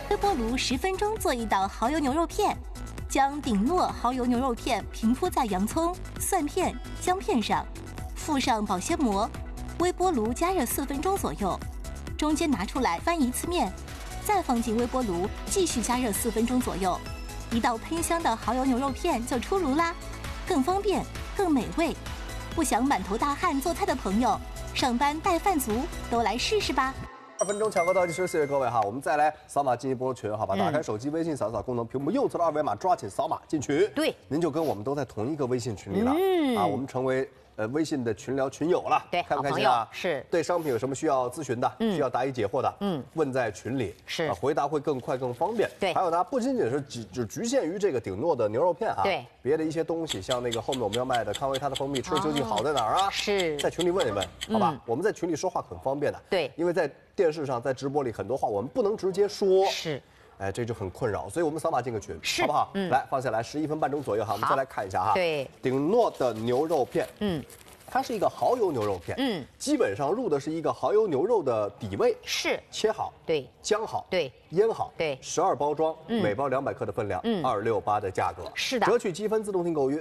微波炉10分钟做一道蚝油牛肉片，将鼎糯蚝油牛肉片平铺在洋葱、蒜片、姜片上，附上保鲜膜，微波炉加热4分钟左右，中间拿出来翻1次面，再放进微波炉继续加热4分钟左右，一道喷香的蚝油牛肉片就出炉啦，更方便更美味。不想满头大汗做菜的朋友，上班带饭族都来试试吧。 2分钟抢购倒计时，谢谢各位哈！我们再来扫码进一波群，好吧？打开手机微信，扫功能屏幕右侧的2维码，抓紧扫码进群。 对， 您就跟我们都在同一个微信群里了。啊，我们成为微信的群聊群友了。 对， 开不开心啊？ 是。 对商品有什么需要咨询的，需要答疑解惑的，问在群里， 是， 回答会更快更方便。 对， 还有呢，不仅仅是只局限于这个鼎糯的牛肉片啊， 对， 别的一些东西，像那个后面我们要卖的康维他的蜂蜜，吃究竟好在哪儿啊？ 是， 在群里问一问，好吧？我们在群里说话很方便的。 对， 因为在电视上，在直播里很多话我们不能直接说， 是， 哎，这就很困扰，所以我们扫码进个群， 是， 好不好？来，放下来，11分半钟左右哈，我们再来看一下哈。 对， 鼎糯的牛肉片，它是一个蚝油牛肉片，基本上入的是一个蚝油牛肉的底味， 是， 切好， 对， 姜好， 对， 腌好， 对 ，12包装，每包200克的分量，268的价格， 是的， 折去积分自动订购约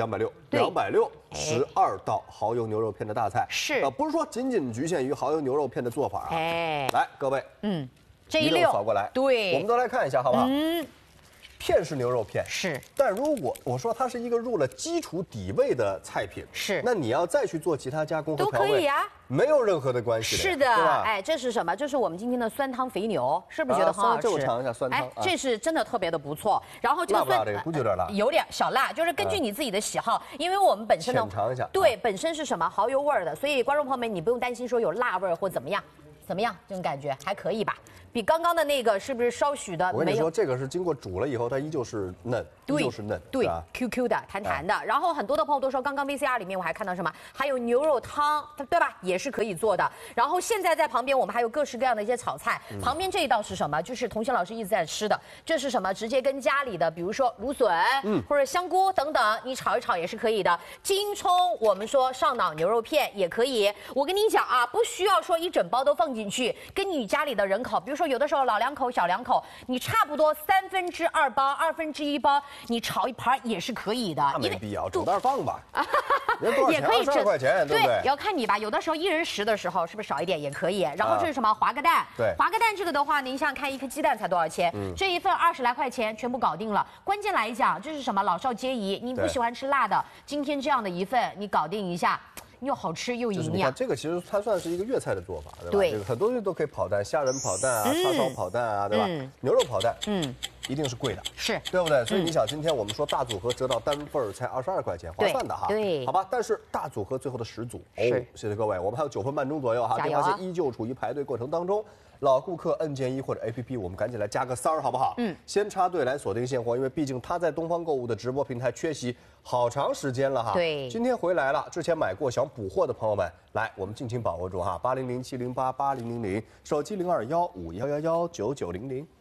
260，260，12道蚝油牛肉片的大菜， 是， 不是说仅局限于蚝油牛肉片的做法啊， 哎， 来各位， 这一溜扫过来， 对， 我们都来看一下好不好？片是牛肉片， 是， 但如果我说它是一个入了基础底味的菜品， 是， 那你要再去做其他加工和调味， 都可以啊， 没有任何的关系的， 是的，哎，这是什么？这是我们今天的酸汤肥牛，是不是觉得很好吃？ 这我尝一下酸汤， 哎，这是真的特别的不错。然后这个辣不辣？估计有点辣， 有点小辣，就是根据你自己的喜好，因为我们本身呢， 尝一下， 对，本身是什么蚝油味儿的，所以观众朋友们，你不用担心说有辣味儿或怎么样，怎么样？这种感觉还可以吧？比刚刚的那个是不是稍许的？ 我跟你说，这个是经过煮了以后，它依旧是嫩，依旧是嫩， 对 ，QQ 的、弹弹的。然后很多的朋友都说，刚刚 VCR 里面我还看到什么，还有牛肉汤，对吧？也是可以做的。然后现在在旁边我们还有各式各样的一些炒菜。旁边这一道是什么？就是童鑫老师一直在吃的，这是什么？直接跟家里的，比如说芦笋，或者香菇等等，你炒一炒也是可以的。金葱，我们说上脑牛肉片也可以。我跟你讲啊，不需要说一整包都放进去，跟你家里的人口，比如说有的时候老两口、小两口，你差不多2/3包、1/2包，你炒一盘也是可以的。 那没必要，煮袋放吧。 也可以 ，22块钱，对不对？ 要看你吧。有的时候1人10的时候，是不是少一点也可以？然后这是什么？滑个蛋。 对， 滑个蛋这个的话，您想想看，1颗鸡蛋才多少钱？这一份20来块钱全部搞定了。关键来讲，这是什么？老少皆宜。你不喜欢吃辣的，今天这样的一份你搞定一下。又好吃又营养， 这个其实它算是一个粤菜的做法，对吧？ 对， 这个很多东西都可以跑蛋，虾仁跑蛋啊，叉烧跑蛋啊，对吧？牛肉跑蛋，一定是贵的， 是对不对？所以你想，今天我们说大组合折到单份才22块钱，划算的哈。 对， 好吧。但是大组合最后的10组，谢谢各位，我们还有9分半钟左右哈，电话线依旧处于排队过程当中。老顾客按键1或者 APP， 我们赶紧来加个3儿，好不好？先插队来锁定现货，因为毕竟他在东方购物的直播平台缺席好长时间了哈。 对， 今天回来了，之前买过想补货的朋友们，来，我们尽情把握住哈，8007088000，手机021511199000。